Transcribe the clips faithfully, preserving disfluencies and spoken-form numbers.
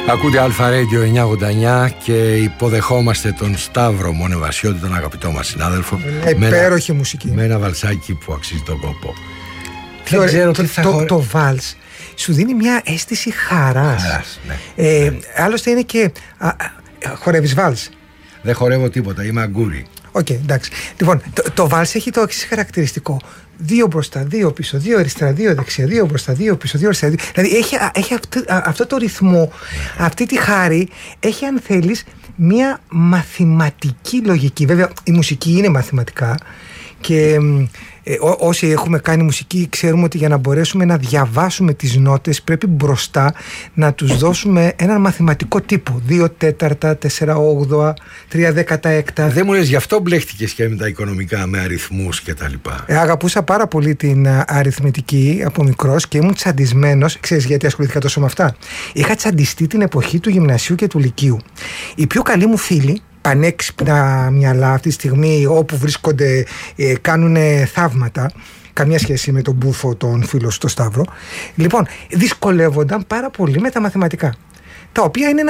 Ακούτε Αλφα Radio εννιακόσια ογδόντα εννιά και υποδεχόμαστε τον Σταύρο Μονεβασιώτη, τον αγαπητό μας συνάδελφο. Ε, υπέροχη μουσική. Με ένα βαλσάκι που αξίζει τον κόπο. Δεν το, ξέρω το, τι θα το, χωρε... το βάλς σου δίνει μια αίσθηση χαράς. Χαράς, ναι. Ε, ναι. Άλλωστε είναι και. Α, α, χορεύεις βάλς? Δεν χορεύω τίποτα, είμαι αγκούρι. Οκ, okay, εντάξει. Λοιπόν, το, το βάλς έχει το εξής χαρακτηριστικό. Δύο μπροστά, δύο πίσω, δύο αριστερά, δύο δεξιά, δύο μπροστά, δύο πίσω, δύο αριστερά. Δηλαδή έχει, έχει αυτό, αυτό το ρυθμό, αυτή τη χάρη, έχει, αν θέλεις, μια μαθηματική λογική. Βέβαια η μουσική είναι μαθηματικά και ε, ό, όσοι έχουμε κάνει μουσική ξέρουμε ότι για να μπορέσουμε να διαβάσουμε τις νότες πρέπει μπροστά να τους δώσουμε έναν μαθηματικό τύπο. Δύο τέταρτα, τέσσερα όγδοα, τρία δέκατα έκτα. Δεν μου λες, γι' αυτό μπλέχτηκες και με τα οικονομικά, με αριθμούς και τα λοιπά. Ε, αγαπούσα πάρα πολύ την α, αριθμητική από μικρός και ήμουν τσαντισμένος. Ξέρεις γιατί ασχολήθηκα τόσο με αυτά? Είχα τσαντιστεί την εποχή του γυμνασίου και του λυκείου. Οι πιο καλοί μου φίλοι, πανέξυπνα μυαλά αυτή τη στιγμή, όπου βρίσκονται ε, κάνουν θαύματα, καμία σχέση με τον μπούφο τον φίλο στο Σταύρο, λοιπόν δυσκολεύονταν πάρα πολύ με τα μαθηματικά, τα οποία είναι ένα,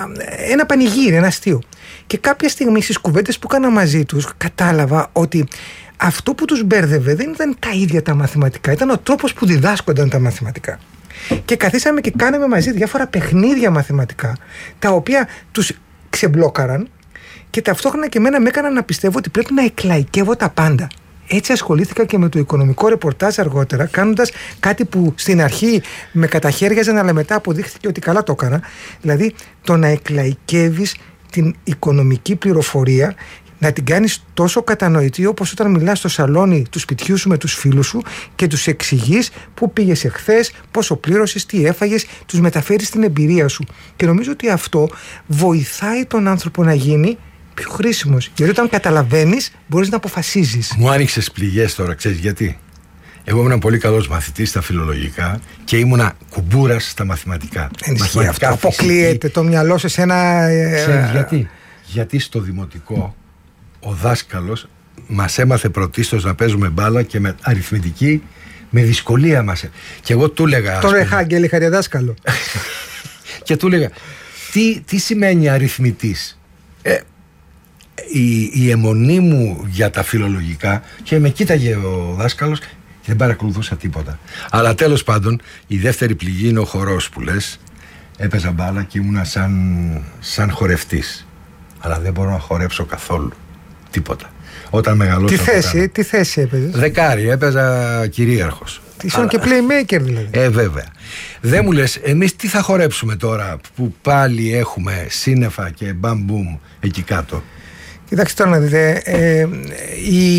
ένα πανηγύρι, ένα αστείο. Και κάποια στιγμή στις κουβέντες που έκανα μαζί τους κατάλαβα ότι αυτό που τους μπέρδευε δεν ήταν τα ίδια τα μαθηματικά, ήταν ο τρόπος που διδάσκονταν τα μαθηματικά. Και καθίσαμε και κάναμε μαζί διάφορα παιχνίδια μαθηματικά, τα οποία τους ξεμπλόκαραν και ταυτόχρονα και εμένα με έκαναν να πιστεύω ότι πρέπει να εκλαϊκεύω τα πάντα. Έτσι ασχολήθηκα και με το οικονομικό ρεπορτάζ αργότερα, κάνοντας κάτι που στην αρχή με καταχέριαζαν, αλλά μετά αποδείχθηκε ότι καλά το έκανα. Δηλαδή το να εκλαϊκεύεις την οικονομική πληροφορία, να την κάνεις τόσο κατανοητή όπως όταν μιλάς στο σαλόνι του σπιτιού σου με τους φίλους σου και τους εξηγείς πού πήγες εχθές, πόσο πλήρωσες, τι έφαγες, τους μεταφέρεις την εμπειρία σου. Και νομίζω ότι αυτό βοηθάει τον άνθρωπο να γίνει πιο χρήσιμος. Γιατί όταν καταλαβαίνεις, μπορείς να αποφασίζεις. Μου άνοιξες πληγές τώρα, ξέρεις γιατί? Εγώ ήμουν πολύ καλός μαθητής στα φιλολογικά και ήμουνα κουμπούρας στα μαθηματικά. Ενισχύει αυτό. Αποκλείεται το μυαλό σε ένα. Ξέρεις γιατί? Γιατί στο δημοτικό ο δάσκαλος μας έμαθε πρωτίστως να παίζουμε μπάλα και με αριθμητική με δυσκολία μας. Και εγώ του έλεγα. Τώρα Χάγκελ είχα δάσκαλο. Και του έλεγα, τι, τι σημαίνει αριθμητής? Ε, η, η αιμονή μου για τα φιλολογικά, και με κοίταγε ο δάσκαλος και δεν παρακολουθούσα τίποτα. Αλλά τέλος πάντων η δεύτερη πληγή είναι ο χορός που λες. Έπαιζα μπάλα και ήμουνα σαν, σαν χορευτής, αλλά δεν μπορώ να χορέψω καθόλου τίποτα. Όταν μεγαλώσα. Τι θέση, τι θέση έπαιζες? Δεκάρι, έπαιζα κυρίαρχος. Ήσουν αλλά... και playmaker δηλαδή. Ε, βέβαια. Δεν μου λες, εμείς τι θα χορέψουμε τώρα που πάλι έχουμε σύννεφα και μπαμ-μπουμ εκεί κάτω? Κοιτάξτε τώρα να δείτε, ε, η,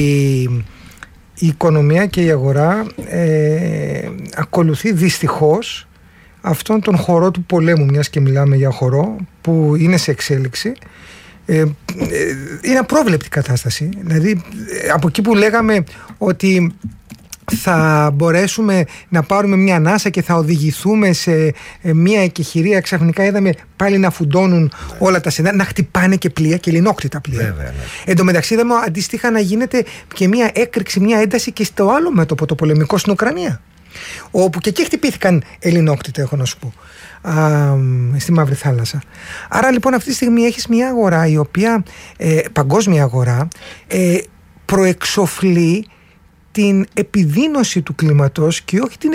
η οικονομία και η αγορά ε, ακολουθεί δυστυχώς αυτόν τον χορό του πολέμου, μιας και μιλάμε για χορό που είναι σε εξέλιξη. Ε, ε, είναι απρόβλεπτη κατάσταση. Δηλαδή από εκεί που λέγαμε ότι θα μπορέσουμε να πάρουμε μια ανάσα και θα οδηγηθούμε σε μια εκεχηρία, ξαφνικά είδαμε πάλι να φουντώνουν όλα τα σενάρια, να χτυπάνε και πλοία και λινόκτητα πλοία. Βέβαια, ναι. Εν τω μεταξύ είδαμε αντίστοιχα να γίνεται και μια έκρηξη, μια ένταση και στο άλλο μέτωπο, το πολεμικό στην Ουκρανία, όπου και εκεί χτυπήθηκαν ελληνόκτητα, έχω να σου πω, α, στη Μαύρη Θάλασσα. Άρα λοιπόν αυτή τη στιγμή έχεις μια αγορά η οποία, ε, παγκόσμια αγορά, ε, προεξοφλεί την επιδείνωση του κλίματος και όχι την